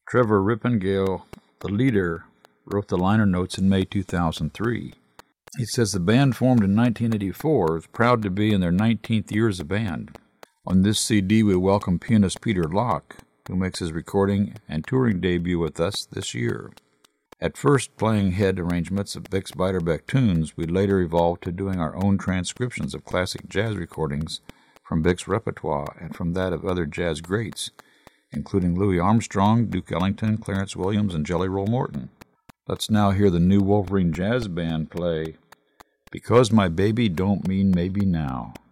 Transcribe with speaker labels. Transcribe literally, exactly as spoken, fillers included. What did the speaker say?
Speaker 1: Trevor Rippengale, the leader, wrote the liner notes in May two thousand three. He says the band formed in nineteen eighty-four is proud to be in their nineteenth year as a band. On this C D, we welcome pianist Peter Locke, who makes his recording and touring debut with us this year. At first playing head arrangements of Bix Beiderbecke tunes, we later evolved to doing our own transcriptions of classic jazz recordings from Bix repertoire and from that of other jazz greats, including Louis Armstrong, Duke Ellington, Clarence Williams, and Jelly Roll Morton. Let's now hear the New Wolverine Jazz Band play Because My Baby Don't Mean Maybe Now.